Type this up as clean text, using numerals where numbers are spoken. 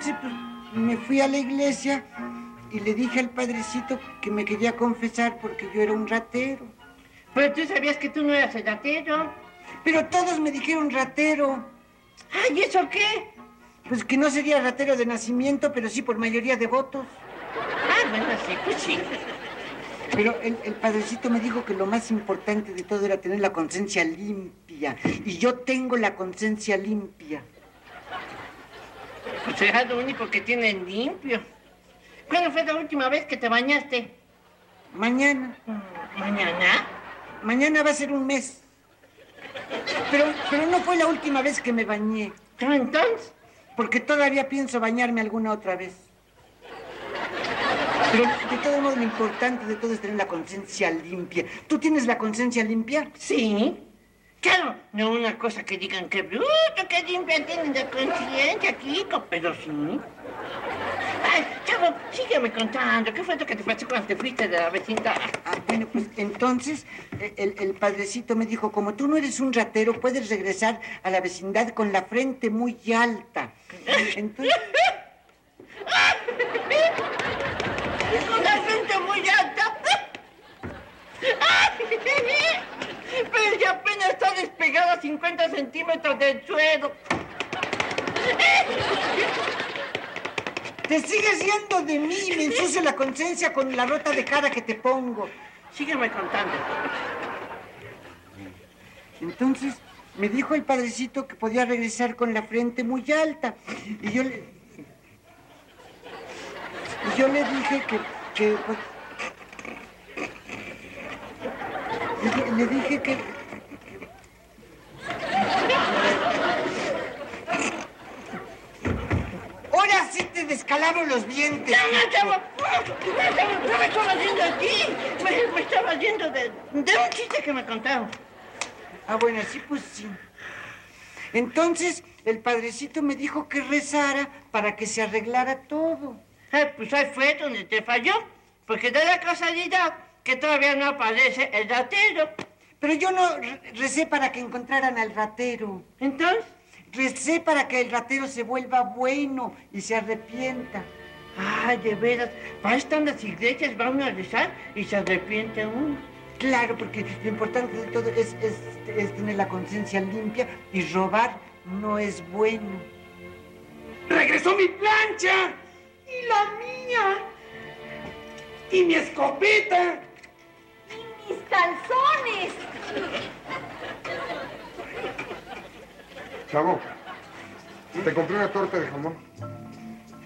entonces pues, me fui a la iglesia y le dije al padrecito que me quería confesar porque yo era un ratero. Pero tú sabías que tú no eras el ratero. Pero todos me dijeron ratero. Ay, ¿y eso qué? Pues que no sería ratero de nacimiento, pero sí por mayoría de votos. Ah, bueno, sí, pues sí. Pero el padrecito me dijo que lo más importante de todo era tener la conciencia limpia. Y yo tengo la conciencia limpia. Pues será lo único que tienen limpio. ¿Cuándo fue la última vez que te bañaste? Mañana. ¿Mañana? Mañana va a ser un mes. Pero no fue la última vez que me bañé. ¿Pero entonces? Porque todavía pienso bañarme alguna otra vez. Pero de todo modo lo importante de todo es tener la conciencia limpia. ¿Tú tienes la conciencia limpia? Sí. Claro, no una cosa que digan que bruto, que limpia tienen de conciencia, Kiko, pero sí. Ay, chavo, sígueme contando. ¿Qué fue lo que te pasó cuando te fuiste de la vecindad? Bueno, pues entonces el padrecito me dijo, como tú no eres un ratero, puedes regresar a la vecindad con la frente muy alta. Entonces... Con la frente muy alta. Pero ya apenas está despegada a 50 centímetros del suelo. Te sigues riendo de mí y me ensucio la conciencia con la rota de cara que te pongo. Sígueme contando. Entonces me dijo el padrecito que podía regresar con la frente muy alta. Y yo le dije que pues, le dije que... ¡Ahora sí te descalabro los dientes! ¡No, chavo! No me estaba yendo a ti. Me estaba yendo de un chiste que me contaron. Ah, bueno, sí, pues sí. Entonces, el padrecito me dijo que rezara para que se arreglara todo. Pues ahí fue donde te falló. Porque da la casualidad que todavía no aparece el ratero. Pero yo no recé para que encontraran al ratero. ¿Entonces? Recé para que el ratero se vuelva bueno y se arrepienta. Ay, de veras. Para están las iglesias, va uno a rezar y se arrepiente uno. Claro, porque lo importante de todo es tener la conciencia limpia y robar no es bueno. ¡Regresó mi plancha! ¡Y la mía! ¡Y mi escopeta! ¡Y mis calzones! Chavo, te compré una torta de jamón.